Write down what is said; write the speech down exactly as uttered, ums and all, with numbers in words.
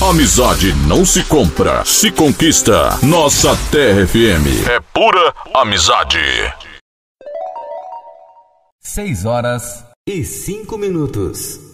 Amizade não se compra, se conquista. Nossa Terra F M é pura amizade. Seis horas e cinco minutos.